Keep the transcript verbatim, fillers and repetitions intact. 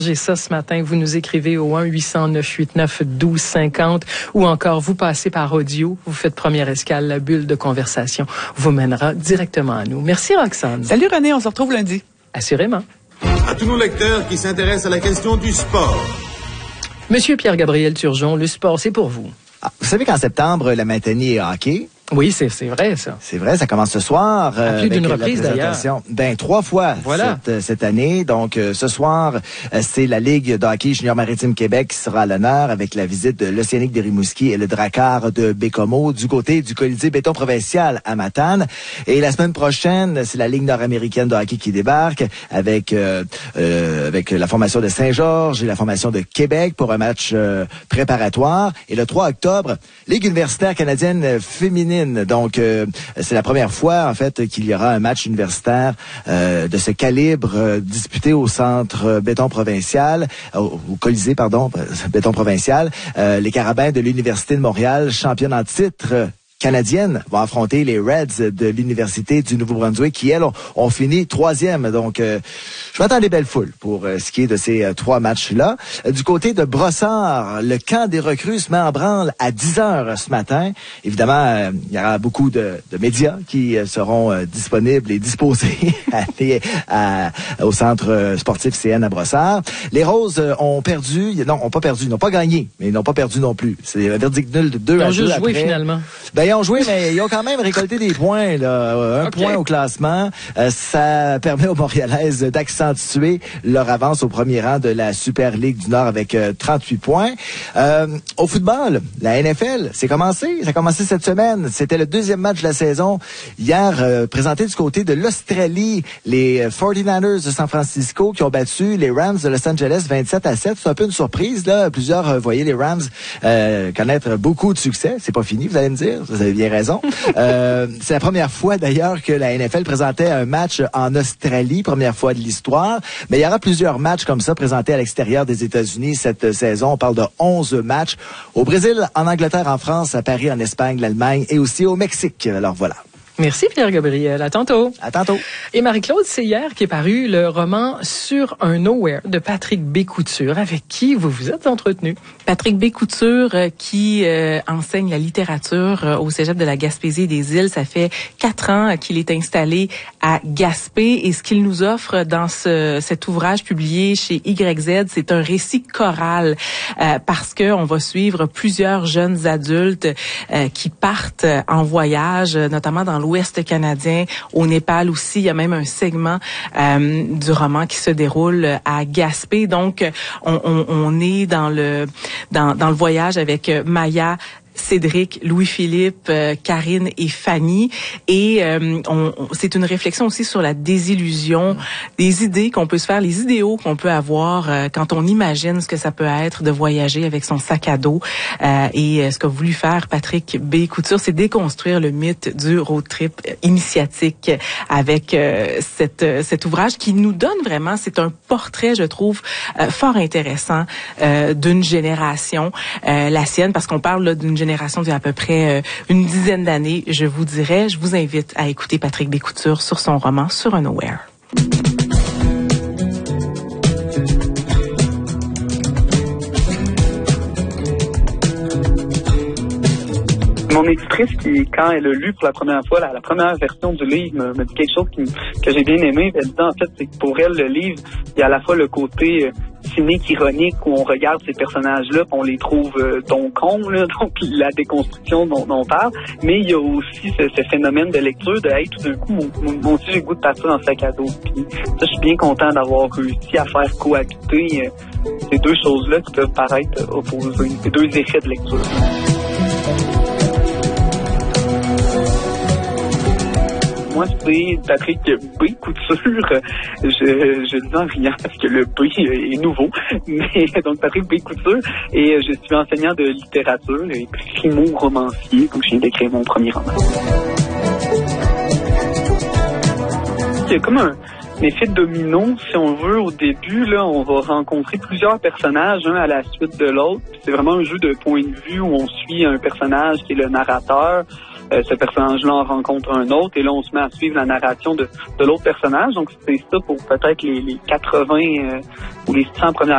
J'ai ça ce matin, vous nous écrivez au un huit cents neuf huit neuf un deux cinq zéro ou encore vous passez par audio, vous faites première escale, la bulle de conversation vous mènera directement à nous. Merci Roxane. Salut René, on se retrouve lundi. Assurément. À tous nos lecteurs qui s'intéressent à la question du sport. Monsieur Pierre-Gabriel Turgeon, le sport, c'est pour vous. Ah, vous savez qu'en septembre, la Matanie est hockey. Oui, c'est, c'est vrai, ça. C'est vrai, ça commence ce soir. À plus d'une reprise, d'ailleurs. Ben, trois fois voilà. cette, cette année. Donc, euh, ce soir, euh, c'est la Ligue de hockey junior maritime Québec qui sera à l'honneur avec la visite de l'Océanique de Rimouski et le Drakkar de Bécomo du côté du Colisée béton provincial à Matane. Et la semaine prochaine, c'est la Ligue nord-américaine de hockey qui débarque avec euh, euh, avec la formation de Saint-Georges et la formation de Québec pour un match euh, préparatoire. Et le trois octobre, Ligue universitaire canadienne féminine. Donc, euh, c'est la première fois, en fait, qu'il y aura un match universitaire euh, de ce calibre euh, disputé au Centre euh, béton provincial, euh, au Colisée, pardon, béton provincial. Euh, les Carabins de l'Université de Montréal, championne en titre euh, canadienne, vont affronter les Reds de l'Université du Nouveau-Brunswick qui, elles, ont, ont fini troisième. Donc, euh, je m'attends à des belles foules pour euh, ce qui est de ces euh, trois matchs-là. Euh, du côté de Brossard, le camp des recrues se met en branle à dix heures ce matin. Évidemment, euh, il y aura beaucoup de, de médias qui euh, seront euh, disponibles et disposés à aller à, au centre euh, sportif C N à Brossard. Les Roses euh, ont perdu, non, ont pas perdu, ils n'ont pas gagné, mais ils n'ont pas perdu non plus. C'est un verdict nul de deux à deux. Ils ont juste joué après. Finalement. Ben, ils ont joué, mais ils ont quand même récolté des points, là. Un okay. point au classement. Euh, ça permet aux Montréalaises d'accentuer leur avance au premier rang de la Super Ligue du Nord avec euh, trente-huit points. Euh, au football, la N F L, c'est commencé. Ça a commencé cette semaine. C'était le deuxième match de la saison. Hier, euh, présenté du côté de l'Australie, les forty-niners de San Francisco qui ont battu les Rams de Los Angeles vingt-sept à sept. C'est un peu une surprise, là. Plusieurs euh, voyaient les Rams euh, connaître beaucoup de succès. C'est pas fini, vous allez me dire. Vous avez bien raison. Euh, c'est la première fois d'ailleurs que la N F L présentait un match en Australie, première fois de l'histoire. Mais il y aura plusieurs matchs comme ça présentés à l'extérieur des États-Unis cette saison. On parle de onze matchs au Brésil, en Angleterre, en France, à Paris, en Espagne, l'Allemagne et aussi au Mexique. Alors voilà. Merci Pierre-Gabriel. À tantôt. À tantôt. Et Marie-Claude, c'est hier qu'est paru le roman Sur un Nowhere de Patrick Bécouture, avec qui vous vous êtes entretenu. Patrick Bécouture euh, qui euh, enseigne la littérature euh, au Cégep de la Gaspésie des Îles. Ça fait quatre ans qu'il est installé à Gaspé et ce qu'il nous offre dans ce, cet ouvrage publié chez Y Z, c'est un récit choral euh, parce que on va suivre plusieurs jeunes adultes euh, qui partent en voyage, notamment dans l'Ouest canadien, au Népal aussi. Il y a même un segment euh, du roman qui se déroule à Gaspé. Donc, on, on, on est dans le dans, dans le voyage avec Maya, Cédric, Louis-Philippe, euh, Karine et Fanny. Et euh, on, on, c'est une réflexion aussi sur la désillusion, des idées qu'on peut se faire, les idéaux qu'on peut avoir euh, quand on imagine ce que ça peut être de voyager avec son sac à dos. Euh, et euh, ce qu'a voulu faire Patrick Bécouture, c'est déconstruire le mythe du road trip initiatique avec euh, cette, euh, cet ouvrage qui nous donne vraiment, c'est un portrait, je trouve, euh, fort intéressant euh, d'une génération, euh, la sienne, parce qu'on parle là, d'une génération d'il y a à peu près euh, une dizaine d'années, je vous dirais. Je vous invite à écouter Patrick Bécouture sur son roman Sur un Nowhere. Mon éditrice, qui, quand elle a lu pour la première fois la, la première version du livre, me, me dit quelque chose qui, que j'ai bien aimé. Elle dit en fait, c'est que pour elle, le livre, il y a à la fois le côté euh, cynique, ironique, où on regarde ces personnages-là, on les trouve euh, donc cons, là, donc la déconstruction dont, dont on parle, mais il y a aussi ce, ce phénomène de lecture de hey, tout d'un coup, moi, moi aussi j'ai le goût de partir en sac à dos. Puis ça, je suis bien content d'avoir réussi à faire cohabiter euh, ces deux choses-là qui peuvent paraître opposées, ces deux effets de lecture. Moi, c'est Patrick Bécouture. Je, je dis en riant parce que le B est nouveau. Mais donc, Patrick Bécouture. Et je suis enseignant de littérature et primo-romancier. Donc, je viens d'écrire mon premier roman. Il y a comme un effet domino, si on veut. Au début, là, on va rencontrer plusieurs personnages, un à la suite de l'autre. C'est vraiment un jeu de point de vue où on suit un personnage qui est le narrateur. Euh, ce personnage-là en rencontre un autre et là, on se met à suivre la narration de, de l'autre personnage. Donc, c'est ça pour peut-être les, les quatre-vingts euh, ou les cent premières